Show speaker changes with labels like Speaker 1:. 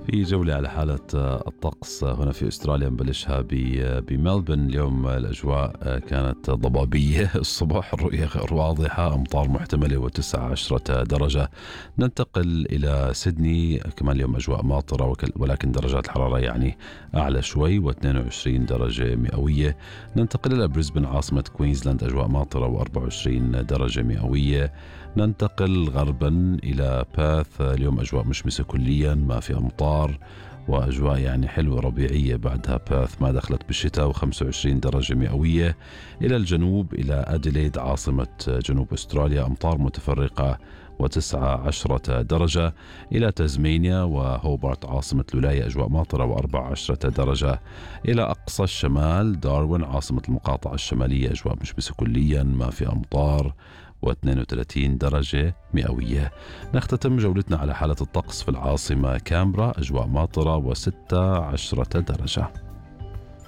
Speaker 1: في جولة على حالة الطقس هنا في أستراليا. نبلشها بملبن. اليوم الأجواء كانت ضبابية الصبح، الرؤية غير واضحة، أمطار محتملة و19 درجة. ننتقل إلى سيدني، كمان اليوم أجواء ماطرة ولكن درجات الحرارة يعني أعلى شوي و22 درجة مئوية. ننتقل إلى بريسبن عاصمة كوينزلاند، أجواء ماطرة و24 درجة مئوية. ننتقل غربا إلى باث، اليوم أجواء مشمسة كليا، ما في أمطار وأجواء يعني حلوة ربيعية. بعدها باث ما دخلت بالشتاء و25 درجة مئوية. إلى الجنوب إلى أديليد عاصمة جنوب أستراليا، أمطار متفرقة و19 درجة. إلى تازمانيا وهوبارت عاصمة الولاية، أجواء ماطرة و14 درجة. إلى أقصى الشمال داروين عاصمة المقاطعة الشمالية، أجواء مشمسة كليا، ما في أمطار و32 درجة مئوية. نختتم جولتنا على حالة الطقس في العاصمة كامبرا، أجواء ماطرة و16 درجة.